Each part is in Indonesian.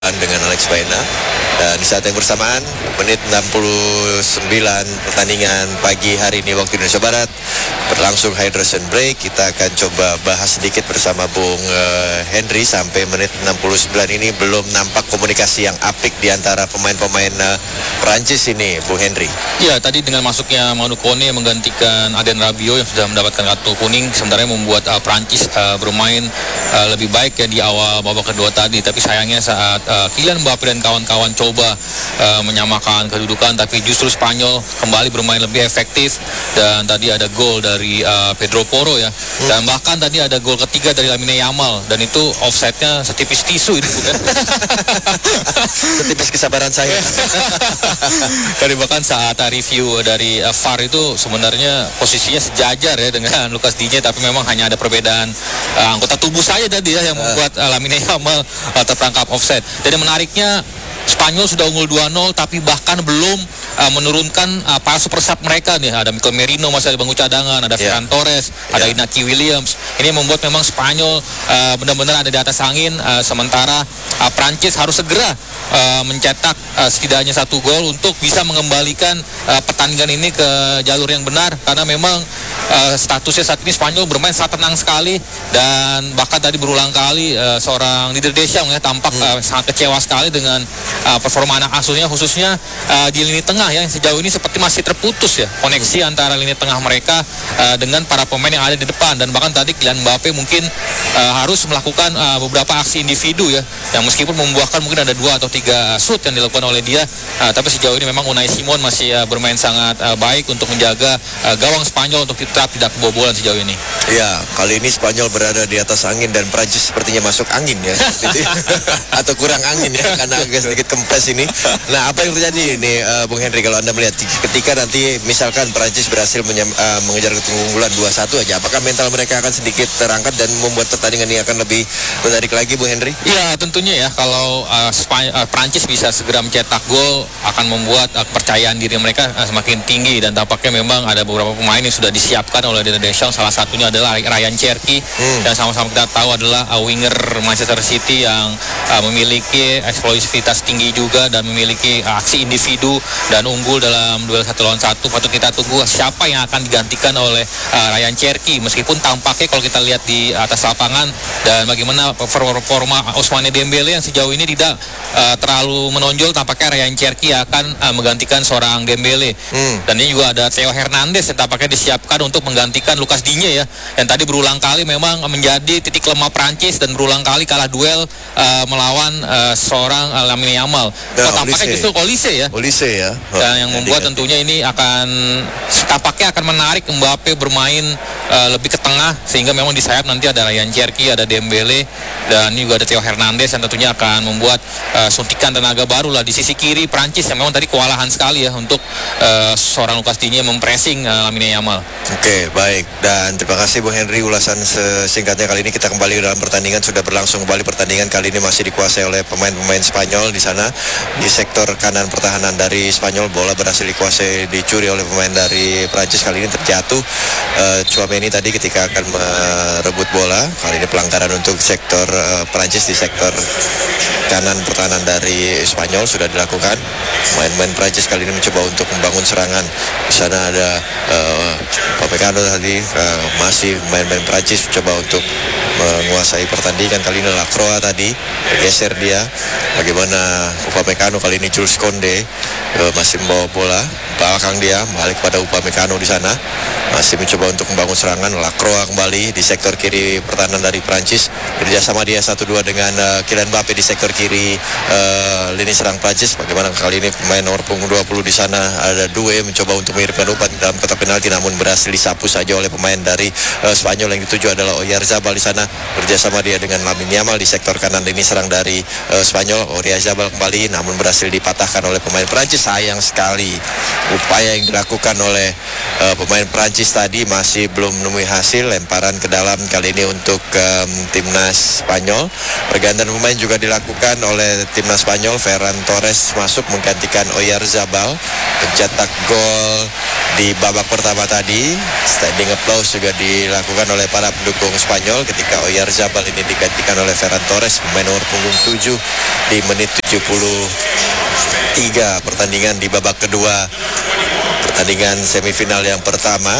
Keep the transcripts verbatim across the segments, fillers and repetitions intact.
dengan Alex Baena. Dan di saat yang bersamaan, menit enam puluh sembilan pertandingan pagi hari ini waktu Indonesia Barat berlangsung hydration break. Kita akan coba bahas sedikit bersama Bung uh, Henry. Sampai menit enam puluh sembilan ini belum nampak komunikasi yang apik di antara pemain-pemain uh, Prancis ini, Bung Henry. Ya, tadi dengan masuknya Manu Kone menggantikan Adrien Rabiot yang sudah mendapatkan kartu kuning, sebenarnya membuat uh, Prancis uh, bermain uh, lebih baik ya di awal babak kedua tadi. Tapi sayangnya saat uh, Kylian Mbappe dan kawan-kawan coba uh, menyamakan kedudukan, tapi justru Spanyol kembali bermain lebih efektif. Dan tadi ada gol dari uh, Pedro Porro ya, hmm. dan bahkan tadi ada gol ketiga dari Lamine Yamal, dan itu offside-nya setipis tisu itu bukan? Setipis kesabaran saya. Tadi bahkan saat review dari uh, V A R itu sebenarnya posisinya sejajar ya dengan Lucas Digne, tapi memang hanya ada perbedaan uh, anggota tubuh saya tadi ya yang membuat uh, Lamine Yamal uh, tertangkap offside. Dan yang menariknya, Spanyol sudah unggul dua nol tapi bahkan belum uh, menurunkan uh, para super sub mereka nih. Ada Mikel Merino masih ada bangku cadangan, ada yeah. Ferran Torres, yeah. ada Iñaki Williams. Ini membuat memang Spanyol uh, benar-benar ada di atas angin, uh, sementara uh, Prancis harus segera uh, mencetak uh, setidaknya satu gol untuk bisa mengembalikan uh, pertandingan ini ke jalur yang benar, karena memang uh, statusnya saat ini Spanyol bermain sangat tenang sekali. Dan bahkan tadi berulang kali uh, seorang Didier Deschamps ya tampak hmm. uh, sangat kecewa sekali dengan Uh, performa anak asuhnya, khususnya uh, di lini tengah ya, yang sejauh ini seperti masih terputus ya koneksi antara lini tengah mereka uh, dengan para pemain yang ada di depan. Dan bahkan tadi Kylian Mbappe mungkin uh, harus melakukan uh, beberapa aksi individu ya, yang meskipun membuahkan mungkin ada dua atau tiga shoot yang dilakukan oleh dia, uh, tapi sejauh ini memang Unai Simon masih uh, bermain sangat uh, baik untuk menjaga uh, gawang Spanyol untuk tetap tidak kebobolan sejauh ini. Ya, kali ini Spanyol berada di atas angin dan Prancis sepertinya masuk angin ya, atau kurang angin ya, karena agak sedikit kempes ini. Nah, apa yang terjadi ini uh, Bung Henry kalau Anda melihat ketika nanti misalkan Prancis berhasil menyam, uh, mengejar keunggulan dua satu aja, apakah mental mereka akan sedikit terangkat dan membuat pertandingan ini akan lebih menarik lagi, Bung Henry? Ya, tentunya ya, kalau uh, Spany- uh, Prancis bisa segera mencetak gol akan membuat uh, kepercayaan diri mereka uh, semakin tinggi. Dan tampaknya memang ada beberapa pemain yang sudah disiapkan oleh Didier Deschamps. Salah satunya adalah Ryan Cherki, hmm. dan sama-sama kita tahu adalah uh, winger Manchester City yang uh, memiliki eksplosivitas tinggi juga dan memiliki aksi individu dan unggul dalam duel satu lawan satu. Patut kita tunggu siapa yang akan digantikan oleh uh, Ryan Cherki, meskipun tampaknya kalau kita lihat di atas lapangan dan bagaimana performa Ousmane Dembele yang sejauh ini tidak uh, terlalu menonjol, tampaknya Ryan Cherki akan uh, menggantikan seorang Dembele. hmm. Dan ini juga ada Theo Hernandez yang tampaknya disiapkan untuk menggantikan Lucas Digne ya, yang tadi berulang kali memang menjadi titik lemah Prancis dan berulang kali kalah duel uh, melawan uh, seorang uh, Lamine Yamal. Nah, oh, tampaknya Olise. justru Olise ya. Olise ya. Oh, dan yang membuat ganti. Tentunya ini akan tampaknya akan menarik Mbappe bermain uh, lebih ke tengah, sehingga memang di sayap nanti ada Ryan Cherki, ada Dembele, dan ini juga ada Theo Hernandez yang tentunya akan membuat uh, suntikan tenaga baru lah di sisi kiri Prancis yang memang tadi kewalahan sekali ya untuk uh, seorang Lucas Digne mempressing uh, Lamine Yamal. Oke, okay, baik. Dan terima kasih Bung Henry ulasan sesingkatnya kali ini. Kita kembali dalam pertandingan, sudah berlangsung kembali pertandingan kali ini masih dikuasai oleh pemain-pemain Spanyol di sana. Di sektor kanan pertahanan dari Spanyol, bola berhasil dikuasai, dicuri oleh pemain dari Prancis. Kali ini terjatuh uh, Tchouaméni tadi ketika akan merebut bola. Kali ini pelanggaran untuk sektor uh, Prancis di sektor kanan pertahanan dari Spanyol sudah dilakukan. Pemain-pemain Prancis kali ini mencoba untuk membangun serangan. Di sana ada uh, Upamecano tadi, uh, masih pemain-pemain Prancis mencoba untuk menguasai pertandingan. Kali ini Lacroix tadi bergeser dia. Bagaimana Upamecano kali ini, Jules Koundé uh, masih membawa bola belakang dia, balik pada Upamecano di sana masih mencoba untuk membangun serangan. Lacroix kembali di sektor kiri pertahanan dari Prancis, kerjasama dia satu dua dengan uh, Kylian Mbappe di sektor kiri uh, lini serang Prancis. Bagaimana kali ini pemain nomor punggung dua puluh di sana ada Doué mencoba untuk mengirimkan umpan dalam kotak penalti, namun berhasil disapu saja oleh pemain dari uh, Spanyol. Yang dituju adalah Oyarzabal di sana, kerjasama dia dengan Lamine Yamal di sektor kanan lini serang dari uh, Spanyol. Oyarzabal kembali namun berhasil dipatahkan oleh pemain Prancis. Sayang sekali upaya yang dilakukan oleh uh, pemain Prancis tadi masih belum menemui hasil. Lemparan ke dalam kali ini untuk um, timnas Spanyol. Pergantian pemain juga dilakukan oleh timnas Spanyol. Ferran Torres masuk menggantikan Oyarzabal, pencetak gol di babak pertama tadi. Standing applause juga dilakukan oleh para pendukung Spanyol ketika Oyarzabal ini digantikan oleh Ferran Torres, pemain nomor punggung tujuh di menit tujuh puluh tiga pertandingan di babak kedua pertandingan semifinal yang pertama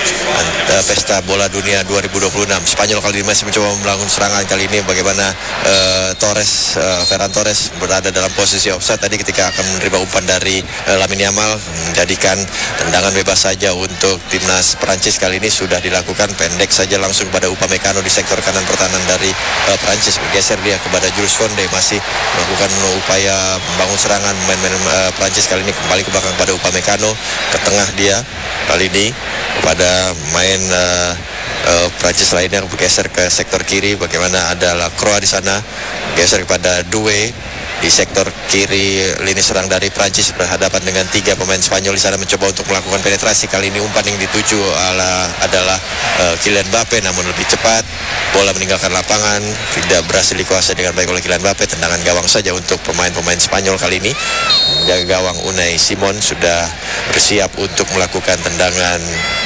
Pesta Bola Dunia dua ribu dua puluh enam. Spanyol kali ini masih mencoba membangun serangan kali ini bagaimana uh, Torres, uh, Ferran Torres berada dalam posisi offside tadi ketika akan menerima umpan dari uh, Lamine Yamal, menjadikan tendangan bebas saja untuk timnas Prancis kali ini sudah dilakukan pendek saja langsung pada Upamecano di sektor kanan pertahanan dari uh, Prancis, bergeser dia kepada Jules Koundé, masih melakukan upaya membangun serangan pemain-pemain uh, Prancis kali ini kembali ke belakang pada Upamecano, ke tengah dia kali ini kepada main uh, uh, Prancis lainnya bergeser ke sektor kiri, bagaimana ada Lacroix di sana geser kepada Doué di sektor kiri lini serang dari Prancis berhadapan dengan tiga pemain Spanyol di sana mencoba untuk melakukan penetrasi. Kali ini umpan yang dituju ala, adalah uh, Kylian Mbappe, namun lebih cepat bola meninggalkan lapangan, tidak berhasil dikuasai dengan baik oleh Kylian Mbappe. Tendangan gawang saja untuk pemain-pemain Spanyol kali ini. Jaga gawang Unai Simon sudah bersiap untuk melakukan tendangan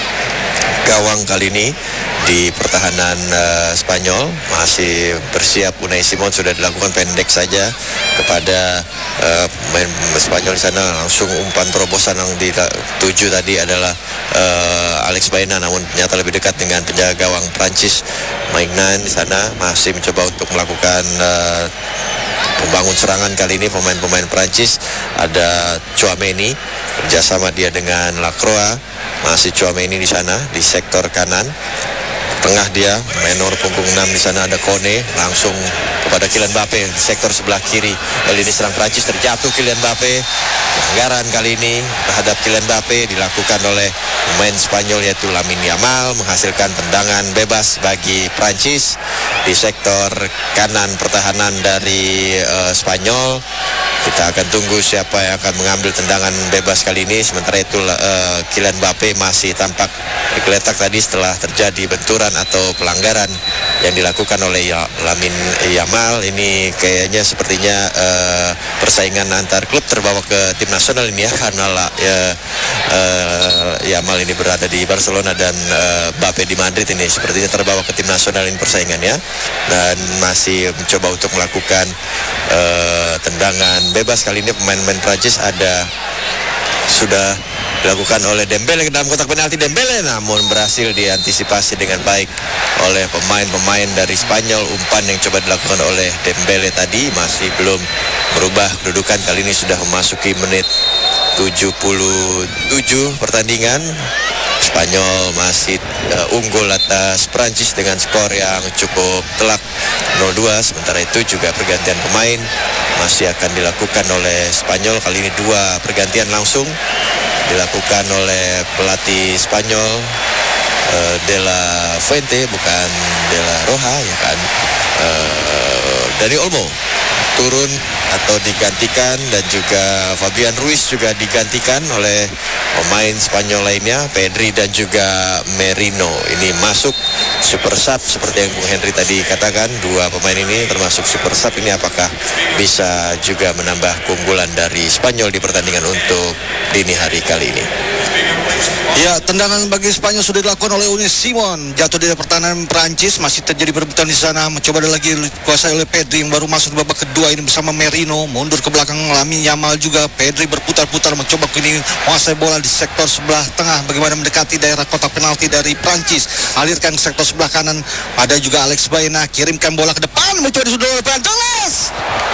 gawang kali ini di pertahanan uh, Spanyol. Masih bersiap Unai Simon, sudah dilakukan pendek saja kepada uh, pemain Spanyol di sana. Langsung umpan terobosan yang dituju tadi adalah uh, Alex Baena, namun ternyata lebih dekat dengan penjaga gawang Prancis Maignan di sana. Masih mencoba untuk melakukan uh, membangun serangan kali ini pemain-pemain Prancis. Ada Tchouaméni kerjasama dia dengan Lacroix, masih Tchouaméni di sana di sektor kanan. Tengah dia menor punggung enam di sana ada Kone, langsung kepada Kylian Mbappe di sektor sebelah kiri. Lini serang Prancis terjatuh Kylian Mbappe. Pelanggaran kali ini terhadap Kylian Mbappe dilakukan oleh pemain Spanyol yaitu Lamine Yamal, menghasilkan tendangan bebas bagi Prancis di sektor kanan pertahanan dari uh, Spanyol. Kita akan tunggu siapa yang akan mengambil tendangan bebas kali ini. Sementara itu uh, Kylian Mbappe masih tampak digeletak tadi setelah terjadi benturan atau pelanggaran yang dilakukan oleh Lamine Yamal. Ini kayaknya sepertinya uh, persaingan antar klub terbawa ke tim nasional ini ya, karena uh, uh, Yamal ini berada di Barcelona dan uh, Mbappe di Madrid. Ini sepertinya terbawa ke tim nasional ini persaingannya, dan masih mencoba untuk melakukan uh, tendangan bebas kali ini. Pemain-pemain Prancis ada sudah dilakukan oleh Dembele ke dalam kotak penalti. Dembele namun berhasil diantisipasi dengan baik oleh pemain-pemain dari Spanyol. Umpan yang coba dilakukan oleh Dembele tadi masih belum merubah kedudukan. Kali ini sudah memasuki menit tujuh puluh tujuh pertandingan. Spanyol masih uh, unggul atas Prancis dengan skor yang cukup telak nol dua. Sementara itu juga pergantian pemain masih akan dilakukan oleh Spanyol. Kali ini dua pergantian langsung dilakukan oleh pelatih Spanyol, uh, De La Fuente, bukan De La Roja ya kan. uh, Dani Olmo turun atau digantikan, dan juga Fabian Ruiz juga digantikan oleh pemain Spanyol lainnya, Pedri dan juga Merino. Ini masuk super sub seperti yang Bung Henry tadi katakan. Dua pemain ini termasuk super sub. Ini apakah bisa juga menambah keunggulan dari Spanyol di pertandingan untuk dini hari kali ini? Ya, tendangan bagi Spanyol sudah dilakukan oleh Unai Simon. Jatuh di pertahanan Prancis, masih terjadi perebutan di sana. Mencoba ada lagi dikuasai oleh Pedri yang baru masuk di babak kedua ini bersama Merino. Mundur ke belakang Lamine Yamal juga. Pedri berputar-putar mencoba kini menguasai bola di sektor sebelah tengah. Bagaimana mendekati daerah kotak penalti dari Prancis. Alirkan ke sektor sebelah kanan. Ada juga Alex Baena, kirimkan bola ke depan. Mencoba disudut oleh Ferran Torres.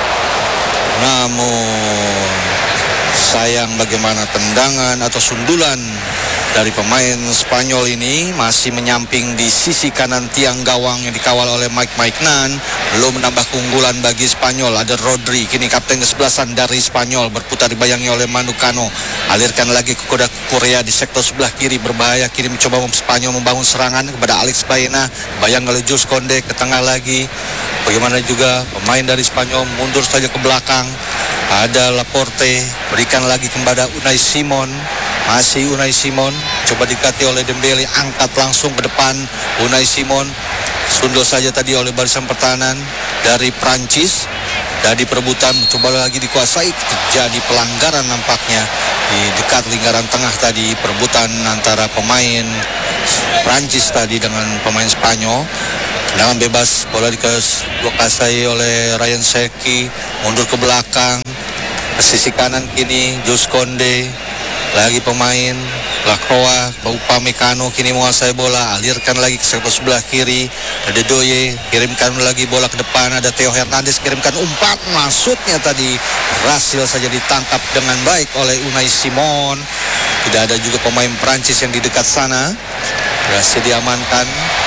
Namun sayang bagaimana tendangan atau sundulan dari pemain Spanyol ini masih menyamping di sisi kanan tiang gawang yang dikawal oleh Mike Maignan. Belum menambah keunggulan bagi Spanyol. Ada Rodri, kini kapten kesebelasan dari Spanyol, berputar dibayangi oleh Manu Kano. Alirkan lagi ke kuda Korea di sektor sebelah kiri, berbahaya. Kini mencoba Spanyol membangun serangan kepada Alex Baena, bayang oleh Jules Koundé ke tengah lagi. Bagaimana juga pemain dari Spanyol mundur saja ke belakang. Ada Laporte, berikan lagi kepada Unai Simon. Masih Unai Simon, coba dikati oleh Dembele, angkat langsung ke depan. Unai Simon sundul saja tadi oleh barisan pertahanan dari Prancis. Dari perebutan coba lagi dikuasai, terjadi pelanggaran nampaknya di dekat lingkaran tengah tadi, perebutan antara pemain Prancis tadi dengan pemain Spanyol. Tendangan bebas, bola dikuasai oleh Ryan Cherki, mundur ke belakang, ke sisi kanan kini Jules Koundé, lagi pemain Lacroix, Upamecano kini menguasai bola, alirkan lagi ke sektor sebelah kiri, ada Doye, kirimkan lagi bola ke depan, ada Theo Hernandez, kirimkan umpan, maksudnya tadi berhasil saja ditangkap dengan baik oleh Unai Simon. Tidak ada juga pemain Prancis yang di dekat sana, berhasil diamankan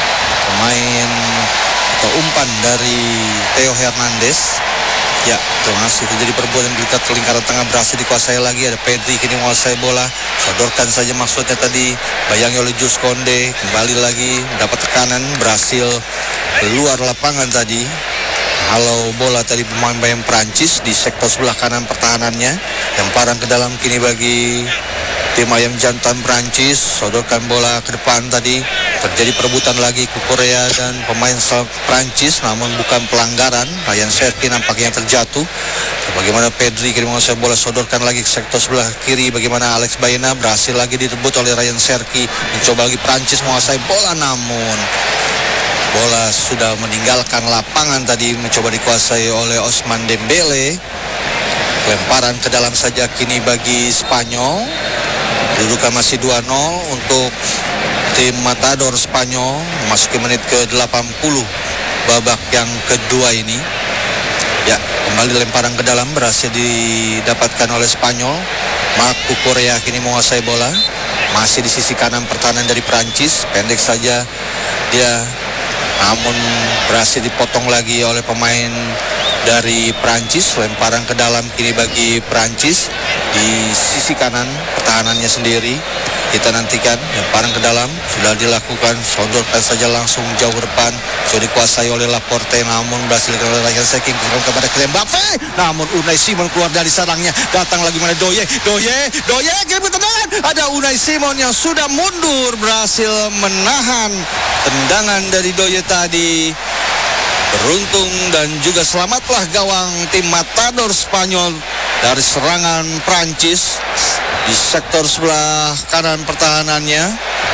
pemain atau umpan dari Theo Hernandez. Ya, termasuk terjadi perbuatan di dekat lingkaran tengah, berhasil dikuasai lagi, ada Pedri kini menguasai bola, sodorkan saja maksudnya tadi, bayangi oleh Jules Koundé, kembali lagi mendapat tekanan, berhasil keluar lapangan tadi. Halo bola tadi pemain-pemain Prancis di sektor sebelah kanan pertahanannya, lemparan ke dalam kini bagi tim ayam jantan Prancis, sodorkan bola ke depan tadi, terjadi perebutan lagi ke Korea dan pemain Prancis, namun bukan pelanggaran. Ryan Cherki nampaknya terjatuh. Bagaimana Pedri kini menguasai bola, sodorkan lagi ke sektor sebelah kiri, bagaimana Alex Baena, berhasil lagi direbut oleh Ryan Cherki, mencoba lagi Prancis menguasai bola, namun bola sudah meninggalkan lapangan tadi, mencoba dikuasai oleh Ousmane Dembele. Lemparan ke dalam saja kini bagi Spanyol. Kedudukan masih dua nol untuk tim Matador Spanyol memasuki menit ke delapan puluh babak yang kedua ini. Ya, kembali lemparan ke dalam berhasil didapatkan oleh Spanyol. Marco Korea kini menguasai bola, masih di sisi kanan pertahanan dari Prancis, pendek saja dia, namun berhasil dipotong lagi oleh pemain dari Prancis. Lemparan ke dalam kini bagi Prancis di sisi kanan pertahanannya sendiri. Kita nantikan lemparan ke dalam sudah dilakukan, sodorkan saja langsung jauh depan, sudah dikuasai oleh Laporte, namun berhasil oleh Ryan Cherki kepada Kylian Mbappe, namun Unai Simon keluar dari sarangnya, datang lagi mana Doye, Doye, Doye kirim tendangan, ada Unai Simon yang sudah mundur, berhasil menahan tendangan dari Doye tadi. Beruntung dan juga selamatlah gawang tim Matador Spanyol dari serangan Prancis di sektor sebelah kanan pertahanannya.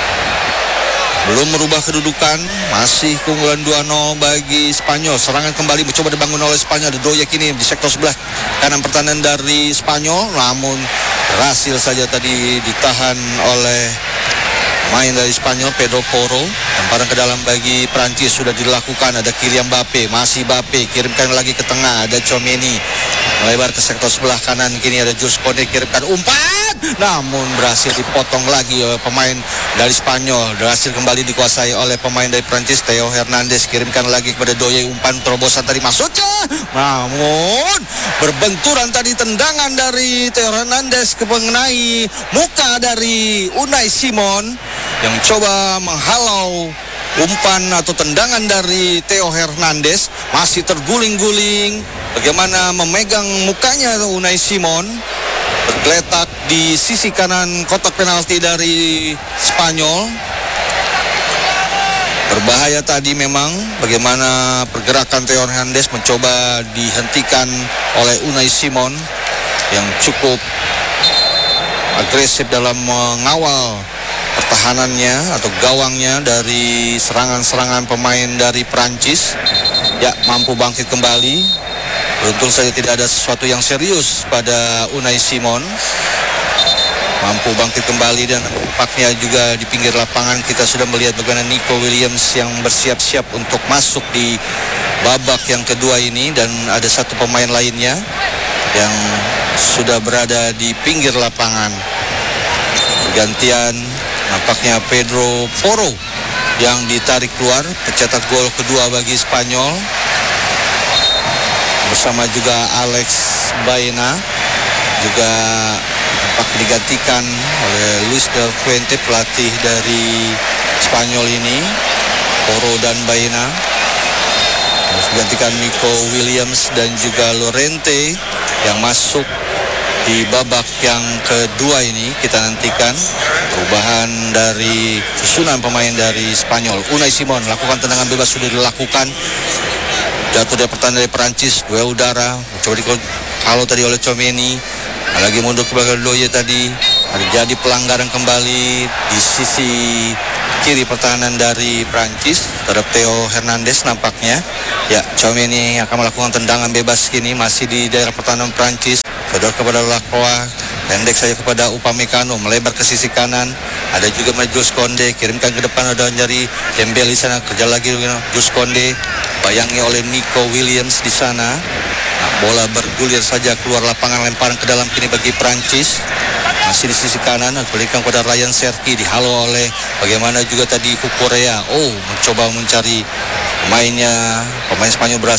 Belum merubah kedudukan, masih keunggulan dua nol bagi Spanyol. Serangan kembali mencoba dibangun oleh Spanyol, ada Doye kini di sektor sebelah kanan pertahanan dari Spanyol, namun berhasil saja tadi ditahan oleh main dari Spanyol, Pedro Porro. Lemparan ke dalam bagi Prancis sudah dilakukan, ada Kylian Mbappe, masih Mbappe, kirimkan lagi ke tengah, ada Tchouaméni, melebar ke sektor sebelah kanan, kini ada Jules Koundé, kirimkan umpan, namun berhasil dipotong lagi oleh pemain dari Spanyol, berhasil kembali dikuasai oleh pemain dari Prancis, Theo Hernandez, kirimkan lagi kepada Doye, umpan terobosan tadi maksudnya, namun berbenturan tadi tendangan dari Theo Hernandez ke mengenai muka dari Unai Simon yang coba menghalau umpan atau tendangan dari Theo Hernandez. Masih terguling-guling, bagaimana memegang mukanya Unai Simon, tergeletak di sisi kanan kotak penalti dari Spanyol. Berbahaya tadi memang bagaimana pergerakan Theo Hernandez, mencoba dihentikan oleh Unai Simon yang cukup agresif dalam mengawal pertahanannya atau gawangnya dari serangan-serangan pemain dari Prancis. Ya, mampu bangkit kembali. Beruntung saja tidak ada sesuatu yang serius pada Unai Simon. Mampu bangkit kembali dan nampaknya juga di pinggir lapangan kita sudah melihat bagaimana Nico Williams yang bersiap-siap untuk masuk di babak yang kedua ini, dan ada satu pemain lainnya yang sudah berada di pinggir lapangan. Pergantian nampaknya Pedro Porro yang ditarik keluar, pencetak gol kedua bagi Spanyol, bersama juga Alex Baena, juga nampak digantikan oleh Luis Del Fuente, pelatih dari Spanyol ini. Porro dan Baena digantikan Nico Williams dan juga Llorente yang masuk di babak yang kedua ini. Kita nantikan perubahan dari susunan pemain dari Spanyol. Unai Simon lakukan tendangan bebas, sudah dilakukan, Jatuh dari pertahanan dari Perancis, duel udara, coba di halo tadi oleh Tchouaméni, lagi mundur ke belakang Doye tadi, terjadi pelanggaran kembali di sisi kiri pertahanan dari Prancis terhadap Theo Hernandez nampaknya. Ya, Tchouaméni akan melakukan tendangan bebas kini masih di daerah pertahanan Prancis. Sedot kepada Lacroix, pendek saja kepada Upamecano, melebar ke sisi kanan. Ada juga Jules Koundé, kirimkan ke depan, ada nyari Dembele di sana, kerja lagi Jules Koundé, bayangi oleh Nico Williams di sana. Nah, bola bergulir saja keluar lapangan, lemparan ke dalam kini bagi Prancis. Masih di sisi kanan, berikan kepada Ryan Cherki, dihalau oleh bagaimana juga tadi Cucurella. Oh, mencoba mencari pemainnya, pemain Spanyol berhasil